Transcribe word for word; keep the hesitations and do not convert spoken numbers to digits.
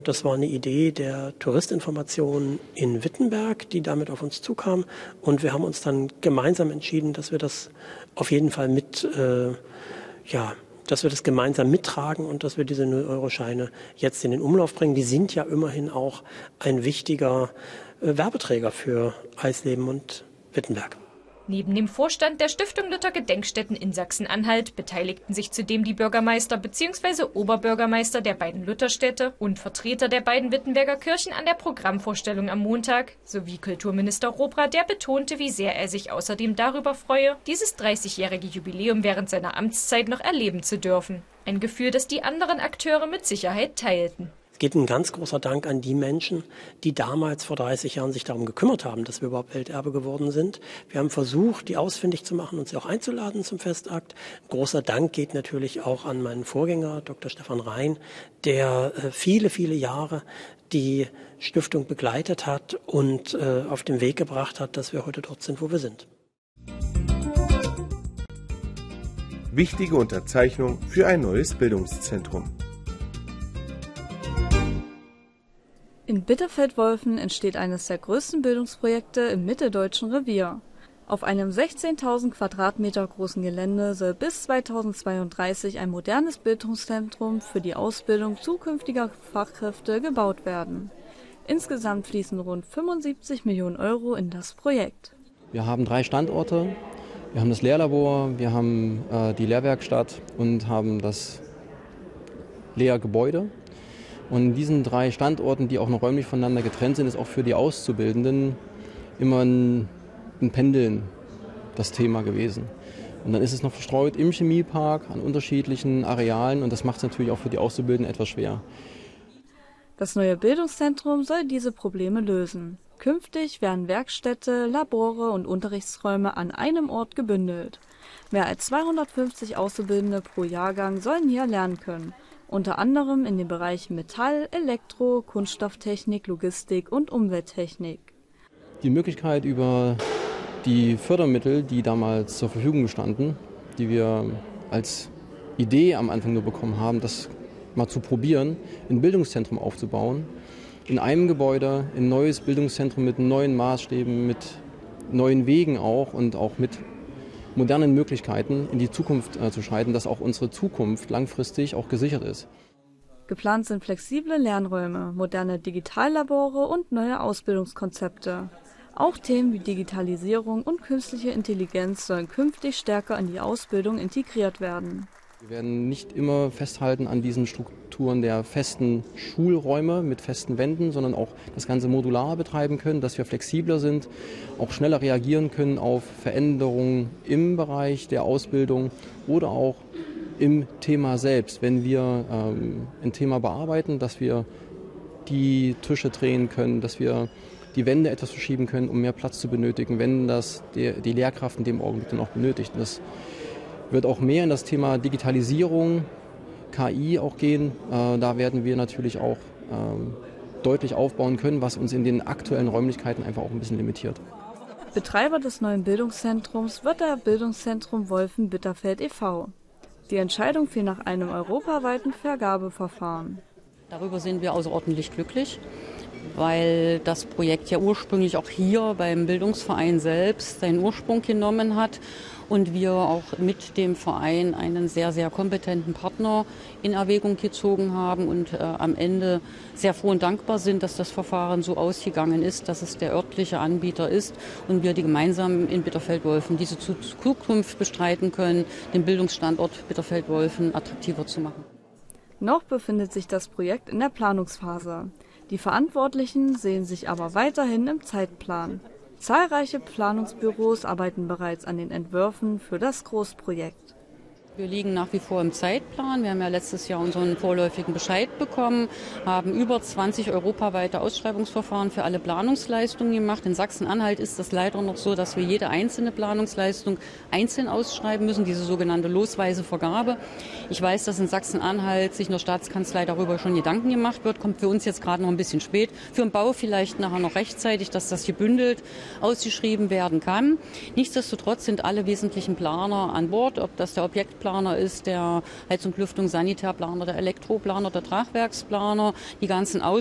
Das war eine Idee der Touristinformation in Wittenberg, die damit auf uns zukam. Und wir haben uns dann gemeinsam entschieden, dass wir das auf jeden Fall mit, äh, ja, dass wir das gemeinsam mittragen und dass wir diese null-Euro-Scheine jetzt in den Umlauf bringen. Die sind ja immerhin auch ein wichtiger äh, Werbeträger für Eisleben und Wittenberg. Neben dem Vorstand der Stiftung Luther Gedenkstätten in Sachsen-Anhalt beteiligten sich zudem die Bürgermeister bzw. Oberbürgermeister der beiden Lutherstädte und Vertreter der beiden Wittenberger Kirchen an der Programmvorstellung am Montag, sowie Kulturminister Robra, der betonte, wie sehr er sich außerdem darüber freue, dieses dreißigjährige Jubiläum während seiner Amtszeit noch erleben zu dürfen. Ein Gefühl, das die anderen Akteure mit Sicherheit teilten. Geht ein ganz großer Dank an die Menschen, die damals vor dreißig Jahren sich darum gekümmert haben, dass wir überhaupt Welterbe geworden sind. Wir haben versucht, die ausfindig zu machen und sie auch einzuladen zum Festakt. Ein großer Dank geht natürlich auch an meinen Vorgänger, Doktor Stefan Rhein, der viele, viele Jahre die Stiftung begleitet hat und auf den Weg gebracht hat, dass wir heute dort sind, wo wir sind. Wichtige Unterzeichnung für ein neues Bildungszentrum. In Bitterfeld-Wolfen entsteht eines der größten Bildungsprojekte im mitteldeutschen Revier. Auf einem sechzehntausend Quadratmeter großen Gelände soll bis zweitausendzweiunddreißig ein modernes Bildungszentrum für die Ausbildung zukünftiger Fachkräfte gebaut werden. Insgesamt fließen rund fünfundsiebzig Millionen Euro in das Projekt. Wir haben drei Standorte. Wir haben das Lehrlabor, wir haben äh, die Lehrwerkstatt und haben das Lehrgebäude. Und in diesen drei Standorten, die auch noch räumlich voneinander getrennt sind, ist auch für die Auszubildenden immer ein, ein Pendeln das Thema gewesen. Und dann ist es noch verstreut im Chemiepark an unterschiedlichen Arealen und das macht es natürlich auch für die Auszubildenden etwas schwer. Das neue Bildungszentrum soll diese Probleme lösen. Künftig werden Werkstätte, Labore und Unterrichtsräume an einem Ort gebündelt. Mehr als zweihundertfünfzig Auszubildende pro Jahrgang sollen hier lernen können. Unter anderem in den Bereichen Metall, Elektro, Kunststofftechnik, Logistik und Umwelttechnik. Die Möglichkeit über die Fördermittel, die damals zur Verfügung standen, die wir als Idee am Anfang nur bekommen haben, das mal zu probieren, ein Bildungszentrum aufzubauen, in einem Gebäude ein neues Bildungszentrum mit neuen Maßstäben, mit neuen Wegen auch und auch mit modernen Möglichkeiten in die Zukunft äh, zu schreiten, dass auch unsere Zukunft langfristig auch gesichert ist. Geplant sind flexible Lernräume, moderne Digitallabore und neue Ausbildungskonzepte. Auch Themen wie Digitalisierung und künstliche Intelligenz sollen künftig stärker in die Ausbildung integriert werden. Wir werden nicht immer festhalten an diesen Strukturen der festen Schulräume mit festen Wänden, sondern auch das Ganze modular betreiben können, dass wir flexibler sind, auch schneller reagieren können auf Veränderungen im Bereich der Ausbildung oder auch im Thema selbst. Wenn wir ähm, ein Thema bearbeiten, dass wir die Tische drehen können, dass wir die Wände etwas verschieben können, um mehr Platz zu benötigen, wenn das die, die Lehrkraft in dem Augenblick dann auch benötigt. Das wird auch mehr in das Thema Digitalisierung, K I auch gehen. Äh, da werden wir natürlich auch ähm, deutlich aufbauen können, was uns in den aktuellen Räumlichkeiten einfach auch ein bisschen limitiert. Betreiber des neuen Bildungszentrums wird der Bildungszentrum Wolfen-Bitterfeld e V Die Entscheidung fiel nach einem europaweiten Vergabeverfahren. Darüber sind wir außerordentlich glücklich, weil das Projekt ja ursprünglich auch hier beim Bildungsverein selbst seinen Ursprung genommen hat und wir auch mit dem Verein einen sehr, sehr kompetenten Partner in Erwägung gezogen haben und äh, am Ende sehr froh und dankbar sind, dass das Verfahren so ausgegangen ist, dass es der örtliche Anbieter ist und wir die gemeinsam in Bitterfeld-Wolfen diese Zukunft bestreiten können, den Bildungsstandort Bitterfeld-Wolfen attraktiver zu machen. Noch befindet sich das Projekt in der Planungsphase. Die Verantwortlichen sehen sich aber weiterhin im Zeitplan. Zahlreiche Planungsbüros arbeiten bereits an den Entwürfen für das Großprojekt. Wir liegen nach wie vor im Zeitplan. Wir haben ja letztes Jahr unseren vorläufigen Bescheid bekommen, haben über zwanzig europaweite Ausschreibungsverfahren für alle Planungsleistungen gemacht. In Sachsen-Anhalt ist das leider noch so, dass wir jede einzelne Planungsleistung einzeln ausschreiben müssen, diese sogenannte losweise Vergabe. Ich weiß, dass in Sachsen-Anhalt sich in der Staatskanzlei darüber schon Gedanken gemacht wird. Kommt für uns jetzt gerade noch ein bisschen spät. Für den Bau vielleicht nachher noch rechtzeitig, dass das gebündelt ausgeschrieben werden kann. Nichtsdestotrotz sind alle wesentlichen Planer an Bord, ob das der Objekt Projektplaner ist, der Heizung, Lüftung, Sanitärplaner, der Elektroplaner, der Tragwerksplaner, die ganzen